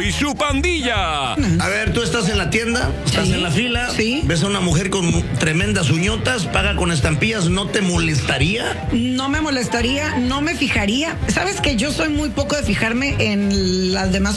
y su pandilla. A ver, tú estás en la tienda, estás en la fila, ves a una mujer con tremendas uñotas, paga con estampillas, ¿no te molestaría? No me molestaría, no me fijaría. Sabes que yo soy muy poco de fijarme en las demás